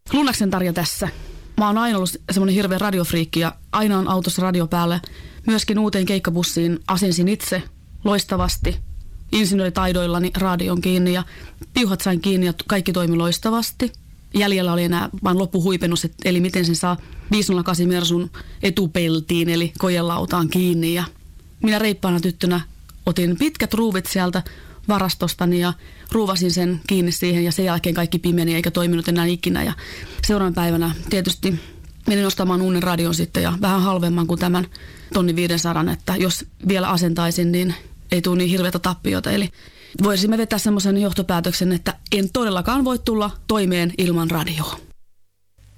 Lunnaksen Tarja tässä. Mä oon aina ollut semmoinen hirveä radiofriikki ja aina on autossa radio päällä. Myöskin uuteen keikkabussiin asensin itse loistavasti. Insinööritaidoillani radion kiinni ja piuhat sain kiinni ja kaikki toimi loistavasti. Jäljellä oli enää vain loppuhuipennus, eli miten sen saa 508 Mersun etupeltiin eli kojelautaan kiinni. Ja minä reippaana tyttönä otin pitkät ruuvit sieltä varastostani ja ruuvasin sen kiinni siihen ja sen jälkeen kaikki pimeni eikä toiminut enää ikinä. Ja seuraavan päivänä tietysti menin ostamaan uuden radion sitten ja vähän halvemman kuin tämän 1500, että jos vielä asentaisin, niin ei tule niin hirveätä tappiota. Eli voisimme vetää semmoisen johtopäätöksen, että en todellakaan voi tulla toimeen ilman radioa.